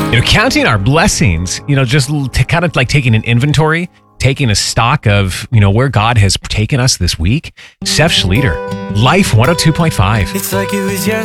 Counting our blessings, just to kind of like taking an inventory, taking a stock of, where God has taken us this week. Seth Schlueter, Life 102.5. It's like it was yesterday.